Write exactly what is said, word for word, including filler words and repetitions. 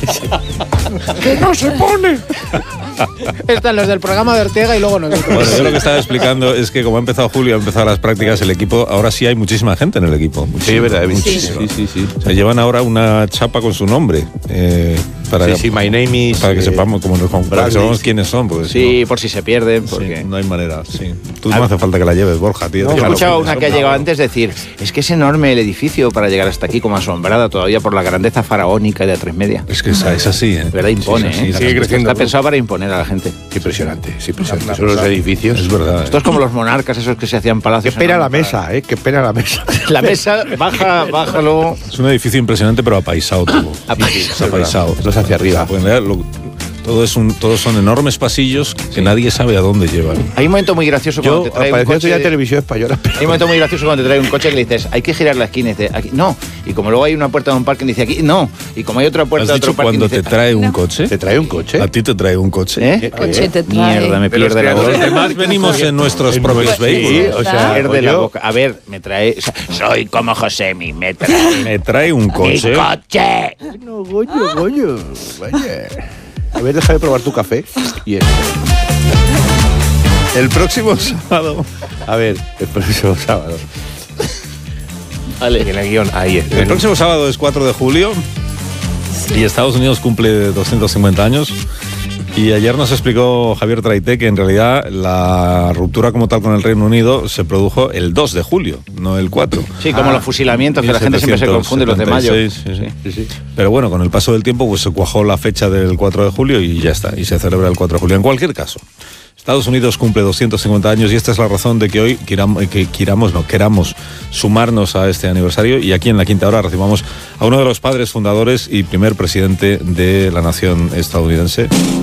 ¡Que no se pone! Están los del programa de Ortega y luego nosotros. Bueno, yo lo que estaba explicando es que como ha empezado Julio, ha empezado las prácticas, el equipo, ahora sí hay muchísima gente en el equipo. Sí, es verdad, muchísimo. sí, sí, sí. O sea, llevan ahora una chapa con su nombre. Eh, para, sí, sí, my name is... Para que eh, sepamos, como, como, para que sepamos quiénes son. Pues, sí, no, por si se pierden. Porque... Sí, no hay manera, sí. Tú no hace falta que la lleves, Borja, tío. No, yo he escuchado una que ha llegado antes decir, es que es enorme el edificio para llegar hasta aquí, como asombrada todavía por la grandeza faraónica de A tres Media. Es que es, es así, ¿eh? De verdad impone, sí, sí, ¿eh? sigue creciendo. Está pensado para imponer a la gente. Impresionante, es impresionante. Son los edificios. Es verdad. Esto es como los monarcas, esos que se hacían palacios. Qué pena la enormes mesa, ¿eh? Qué pena la mesa. para- La mesa, baja, bájalo. Es un edificio impresionante, pero apaisado todo. Apaisado. Apaisado. Los hacia arriba. Pues en realidad, lo- todo es un, todos son enormes pasillos que nadie sabe a dónde llevan. Hay un momento muy gracioso cuando Yo, te trae un apareció coche. ya en televisión española. Hay un momento muy gracioso cuando te trae un coche que le dices, hay que girar la esquina y dice, aquí, no. Y como luego hay una puerta de un parking, dice, aquí, no. Y como hay otra puerta ¿Has de dicho otro parking, cuando te dice, trae un No. coche? ¿Te trae un coche? ¿A ti te trae un coche? ¿eh? Coche te trae. Mierda, me Pero pierde es la que Los boca. demás venimos en nuestros propios Sí, vehículos. o sea, Pierde la yo- boca. A ver, me trae. O sea, soy como Josemi, me trae. Me trae un ¡Mi coche. coche! No, goño, goño. Vaya. A ver, déjame probar tu café. Y esto. El próximo sábado. A ver, el próximo sábado. Vale. En el guión, ahí es. El próximo sábado es cuatro de julio y Estados Unidos cumple doscientos cincuenta años. Y ayer nos explicó Javier Traité que en realidad la ruptura como tal con el Reino Unido se produjo el dos de julio, no el cuatro. Sí, como Ah, los fusilamientos, que la gente siempre se confunde, los de mayo. mil setecientos setenta y seis, sí, sí. Sí, sí. Pero bueno, con el paso del tiempo pues se cuajó la fecha del cuatro de julio y ya está, y se celebra el cuatro de julio. En cualquier caso, Estados Unidos cumple doscientos cincuenta años y esta es la razón de que hoy queramos, que queramos, no, queramos sumarnos a este aniversario y aquí en la Quinta Hora recibamos a uno de los padres fundadores y primer presidente de la nación estadounidense.